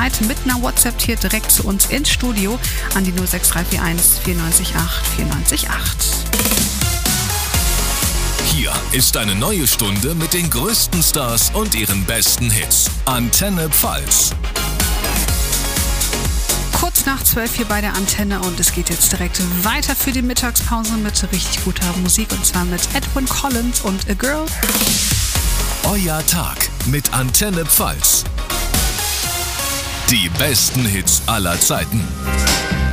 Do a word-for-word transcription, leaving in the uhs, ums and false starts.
jederzeit mit einer WhatsApp hier direkt zu uns ins Studio an die null sechs drei vier eins vier neun acht vier neun acht. Hier ist eine neue Stunde mit den größten Stars und ihren besten Hits. Antenne Pfalz. Kurz nach zwölf hier bei der Antenne und es geht jetzt direkt weiter für die Mittagspause mit richtig guter Musik und zwar mit Edwyn Collins und A Girl. Euer Tag mit Antenne Pfalz. Die besten Hits aller Zeiten.